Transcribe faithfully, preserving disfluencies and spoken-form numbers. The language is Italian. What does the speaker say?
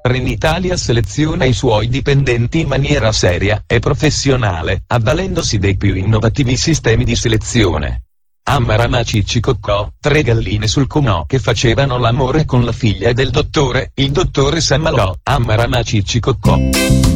Renitalia seleziona i suoi dipendenti in maniera seria e professionale, avvalendosi dei più innovativi sistemi di selezione. Ammarama Ciccicoccò, tre galline sul comò che facevano l'amore con la figlia del dottore, il dottore s'ammalò, Ammarama Ciccicoccò.